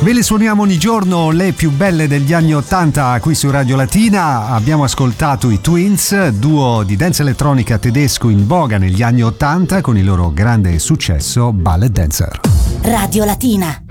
Ve le suoniamo ogni giorno, le più belle degli anni 80 qui su Radio Latina. Abbiamo ascoltato i Twins, duo di dance elettronica tedesco in voga negli anni 80 con il loro grande successo Ballet Dancer. Radio Latina.